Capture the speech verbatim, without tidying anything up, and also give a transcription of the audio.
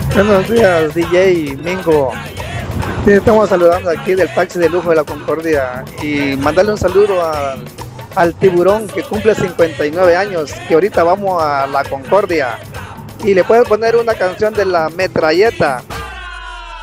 Buenos días, D J Mingo. Sí, estamos saludando aquí del taxi de lujo de la Concordia y mandarle un saludo al, al tiburón que cumple cincuenta y nueve años, que ahorita vamos a la Concordia y le puedes poner una canción de la metralleta.